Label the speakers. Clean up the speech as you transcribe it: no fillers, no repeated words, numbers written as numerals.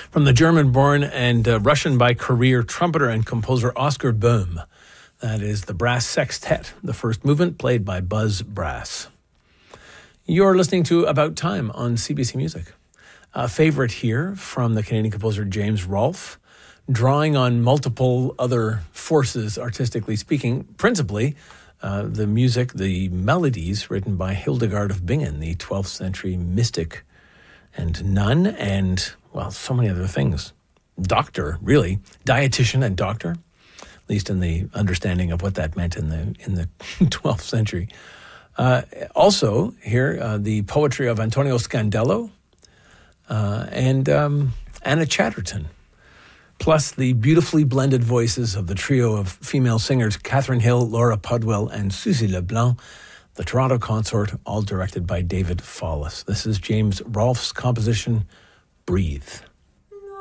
Speaker 1: From the German-born and Russian-by-career trumpeter and composer Oscar Böhm. That is the Brass Sextet, the first movement played by Buzz Brass. You're listening to About Time on CBC Music. A favorite here from the Canadian composer James Rolfe, drawing on multiple other forces, artistically speaking, principally the music, the melodies written by Hildegard of Bingen, the 12th century mystic and nun, and, well, so many other things. Doctor, really. Dietitian and doctor, at least in the understanding of what that meant in the 12th century. Also, here, the poetry of Antonio Scandello and Anna Chatterton, plus the beautifully blended voices of the trio of female singers Catherine Hill, Laura Pudwell, and Susie Leblanc, the Toronto Consort, all directed by David Follis. This is James Rolfe's composition, Breathe.